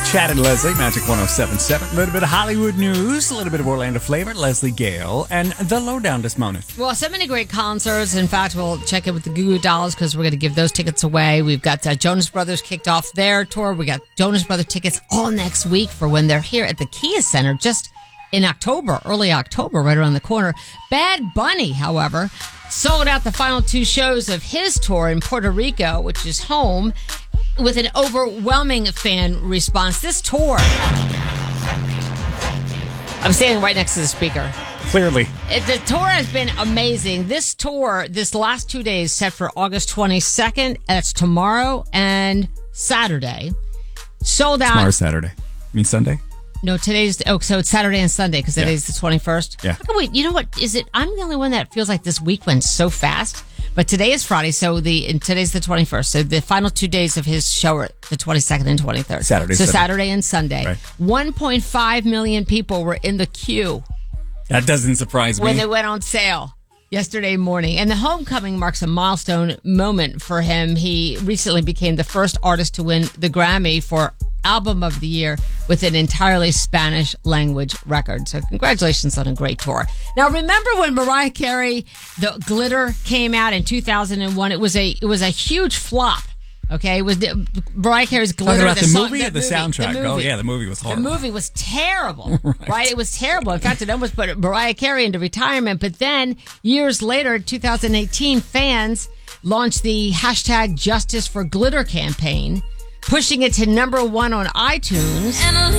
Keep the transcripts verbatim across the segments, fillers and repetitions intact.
Chad and Leslie, Magic one oh seven point seven. A little bit of Hollywood news, a little bit of Orlando flavor. Leslie Gale and the lowdown this morning. Well, so many great concerts. In fact, we'll check in with the Goo Goo Dolls because we're going to give those tickets away. We've got uh, Jonas Brothers kicked off their tour. We got Jonas Brothers tickets all next week for when they're here at the Kia Center just in October, early October, right around the corner. Bad Bunny, however, sold out the final two shows of his tour in Puerto Rico, which is home, with an overwhelming fan response. This tour, I'm standing right next to the speaker. Clearly. It, the tour has been amazing. This tour, this last two days, set for August twenty-second. That's tomorrow and Saturday. Sold out. Tomorrow's Saturday. You mean Sunday? No, today's, oh, so it's Saturday and Sunday because today's yeah. the twenty-first. Yeah. How come we, you know what, is it, I'm the only one that feels like this week went so fast. But today is Friday, so the and today's the twenty-first. So the final two days of his show are the twenty-second and twenty-third. Saturday. So Sunday. Saturday and Sunday. Right. one point five million people were in the queue That doesn't surprise me. when they went on sale yesterday morning. And the homecoming marks a milestone moment for him. He recently became the first artist to win the Grammy for Album of the Year with an entirely Spanish language record. So congratulations on a great tour. Now remember when Mariah Carey, the Glitter came out in two thousand one? It was a it was a huge flop. Okay, it was the, Mariah Carey's Glitter. Talking about the, the song, movie or the movie, soundtrack? the movie. Oh yeah, the movie was horrible. The movie was terrible, right. right? It was terrible. In fact, it almost put Mariah Carey into retirement. But then years later, two thousand eighteen, fans launched the hashtag Justice for Glitter campaign, pushing it to number one on iTunes. And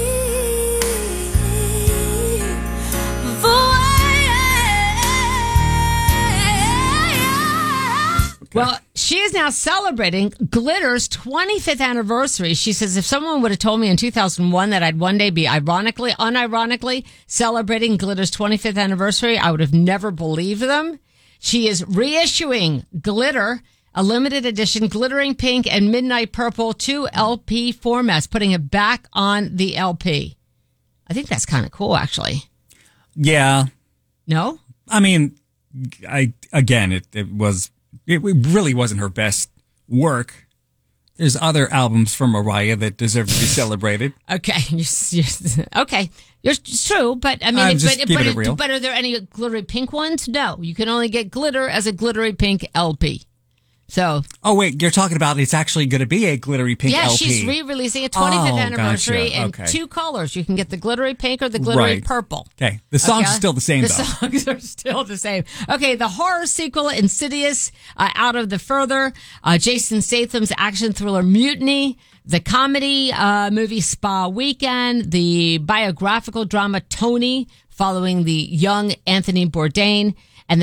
well, she is now celebrating Glitter's twenty-fifth anniversary. She says, if someone would have told me in two thousand one that I'd one day be ironically, unironically celebrating Glitter's twenty-fifth anniversary, I would have never believed them. She is reissuing Glitter, a limited edition glittering pink and midnight purple, two L P formats, putting it back on the L P. I think that's kind of cool, actually. Yeah. No? I mean, I again, it, it was... It really wasn't her best work. There's other albums from Mariah that deserve to be celebrated. Okay, you're, you're, okay, you're, it's true, but I mean, I'm it, just but, keeping but, it real. but are there any glittery pink ones? No, you can only get Glitter as a glittery pink L P. So, oh wait, you're talking about it's actually going to be a glittery pink yeah, L P. she's re-releasing a twenty-fifth Oh, anniversary gotcha. in Okay. two colors. You can get the glittery pink or the glittery Right. purple. Okay, the songs Okay? are still the same The though. songs are still the same. Okay, the horror sequel Insidious, uh, Out of the Further, uh, Jason Statham's action thriller Mutiny, the comedy uh, movie Spa Weekend, the biographical drama Tony, following the young Anthony Bourdain,